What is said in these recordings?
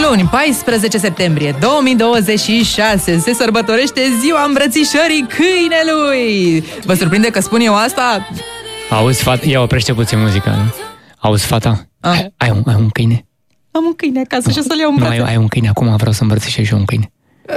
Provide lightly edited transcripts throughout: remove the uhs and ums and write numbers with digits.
Luni, 14 septembrie 2026, se sărbătorește ziua îmbrățișării câinelui. Vă surprinde că spun eu asta? Auzi, fata, ia oprește puțin muzica, nu? Auzi, fata, ai un câine? Am un câine acasă și o să-l iau în brațe. Nu, ai un câine, acum vreau să îmbrățișez și eu un câine.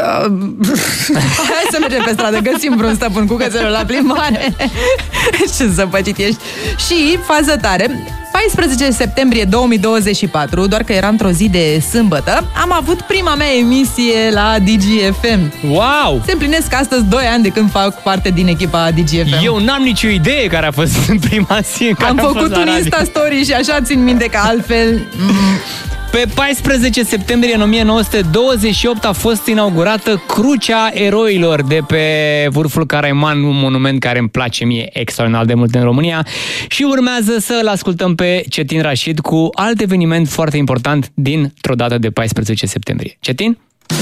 Hai să mergem pe stradă, găsim vreun stăpân cu cățelul la plimbare. Ce zăpăcit ești. Și, fază tare, 14 septembrie 2024, doar că era într-o zi de sâmbătă, am avut prima mea emisie la DGFM. Wow! Se împlinesc astăzi 2 ani de când fac parte din echipa DGFM. Eu n-am nicio idee care a fost în prima zi în care am făcut un Insta-story și așa țin minte că altfel... Pe 14 septembrie în 1928 a fost inaugurată Crucea Eroilor de pe vârful Caraiman, un monument care îmi place mie extraordinar de mult în România. Și urmează să-l ascultăm pe Cetin Rashid cu alt eveniment foarte important dintr-o dată de 14 septembrie. Cetin?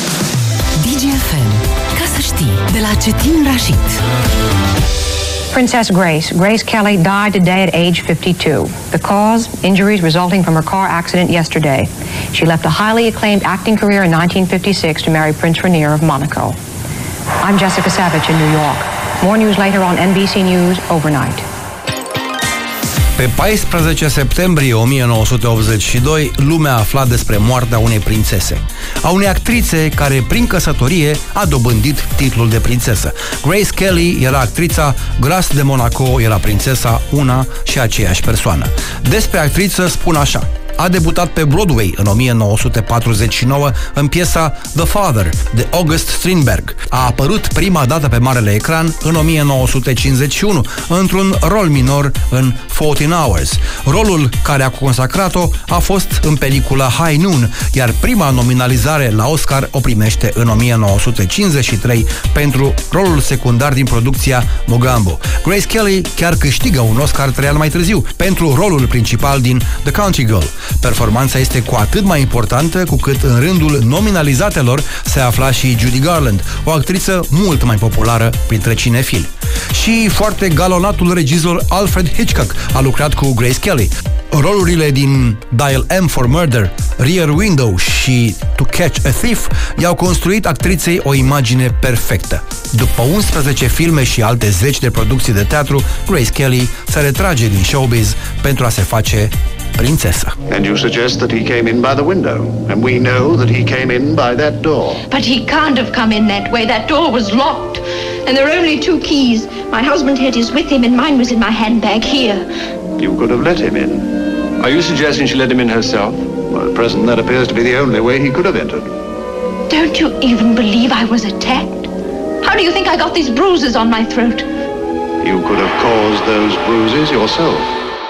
DGFM. Ca să știi, de la Cetin Rashid. Princess Grace Kelly died today at age 52. The cause, injuries resulting from her car accident yesterday. She left a highly acclaimed acting career in 1956 to marry Prince Rainier of Monaco. I'm Jessica Savage in New York. More news later on NBC News Overnight. Pe 14 septembrie 1982, lumea afla despre moartea unei prințese. A unei actrițe care, prin căsătorie, a dobândit titlul de prințesă. Grace Kelly era actrița, Grace de Monaco era prințesa, una și aceeași persoană. Despre actriță spun așa: a debutat pe Broadway în 1949 în piesa The Father de August Strindberg. A apărut prima dată pe marele ecran în 1951 într-un rol minor în 14 Hours. Rolul care a consacrat-o a fost în pelicula High Noon, iar prima nominalizare la Oscar o primește în 1953 pentru rolul secundar din producția Mogambo. Grace Kelly chiar câștigă un Oscar 3 ani mai târziu pentru rolul principal din The Country Girl. Performanța este cu atât mai importantă cu cât în rândul nominalizatelor se afla și Judy Garland, o actriță mult mai populară printre cinefili. Și foarte galonatul regizor Alfred Hitchcock a lucrat cu Grace Kelly. Rolurile din Dial M for Murder, Rear Window și To Catch a Thief i-au construit actriței o imagine perfectă. După 11 filme și alte 10 de producții de teatru, Grace Kelly se retrage din showbiz pentru a se face prințesă. And you suggest that he came in by the window, and we know that he came in by that door. But he can't have come in that way. That door was locked, and there are only 2 keys. My husband had his with him, and mine was in my handbag here. You could have let him in. Are you suggesting she let him in herself? Well, at present that appears to be the only way he could have entered. Don't you even believe I was attacked? How do you think I got these bruises on my throat? You could have caused those bruises yourself.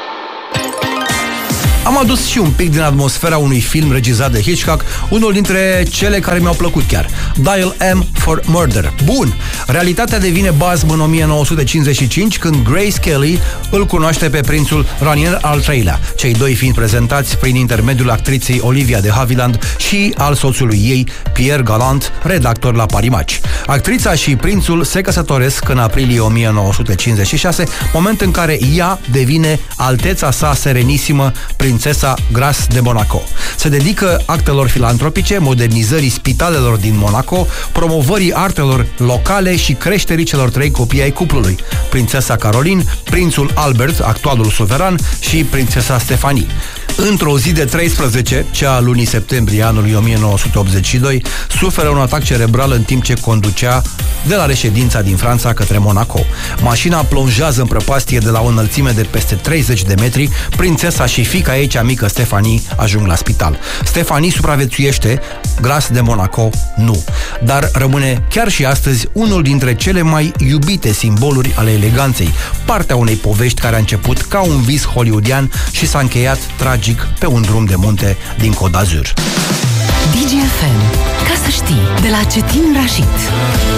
Am adus și un pic din atmosfera unui film regizat de Hitchcock, unul dintre cele care mi-au plăcut chiar, Dial M for Murder. Bun! Realitatea devine bazm în 1955, când Grace Kelly îl cunoaște pe prințul Rainier al III-lea, cei doi fiind prezentați prin intermediul actriței Olivia de Havilland și al soțului ei, Pierre Gallant, redactor la Paris Match. Actrița și prințul se căsătoresc în aprilie 1956, moment în care ea devine alteța sa serenissimă, prințesa Grace de Monaco. Se dedică actelor filantropice, modernizării spitalelor din Monaco, promovării artelor locale și creșterii celor 3 copii ai cuplului: prințesa Caroline, prințul Albert, actualul suveran, și prințesa Stephanie. Într-o zi de 13, cea a lunii septembrie anului 1982, suferă un atac cerebral în timp ce conducea de la reședința din Franța către Monaco. Mașina plonjează în prăpastie de la o înălțime de peste 30 de metri. Prințesa și fiica ei cea mică, Stephanie, ajung la spital. Stephanie supraviețuiește, Grace de Monaco nu. Dar rămâne chiar și astăzi unul dintre cele mai iubite simboluri ale eleganței, partea unei povești care a început ca un vis hollywoodian și s-a încheiat tragic pe un drum de munte din Côte d'Azur. DGFM. Ca să știi, de la Cetin Rashid.